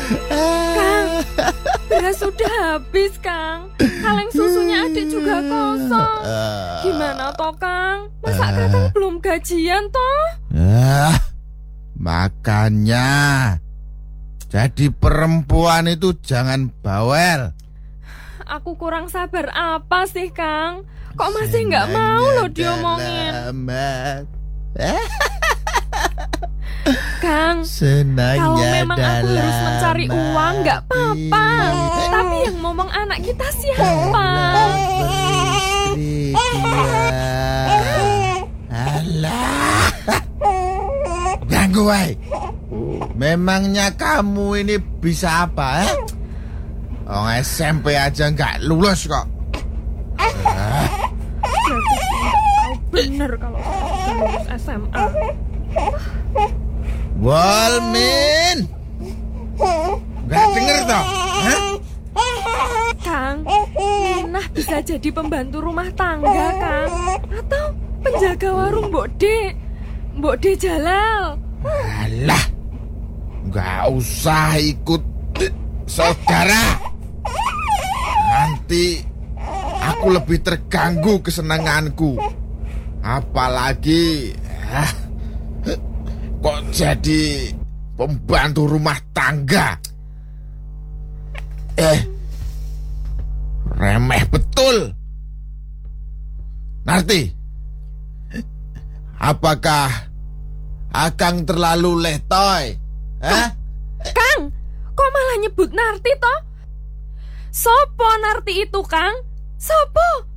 Kang, beras sudah habis, Kang. Kaleng susunya adik juga kosong. Gimana toh, Kang? Masa Kakang belum gajian toh? Makanya jadi perempuan itu jangan bawel. Aku kurang sabar apa sih, Kang? Kok masih nggak mau loh diomongin? Kang, kalau memang aku harus mencari uang nggak apa-apa. Tapi yang ngomong anak kita siapa? Alah, ganggu woy. Memangnya kamu ini bisa apa? SMP aja nggak lulus kok. Bener kalau lulus SMA. Walmin, nggak denger toh? Kang, Minah bisa jadi pembantu rumah tangga, Kang, atau penjaga warung Mbok De Jalal. Alah, nggak usah ikut saudara. Nanti aku lebih terganggu kesenanganku. Apalagi kok jadi pembantu rumah tangga. Remeh betul. Narti, apakah Akang terlalu letoy? Kang, kok malah nyebut Narti toh? Sopo Narti itu, Kang? Sopo?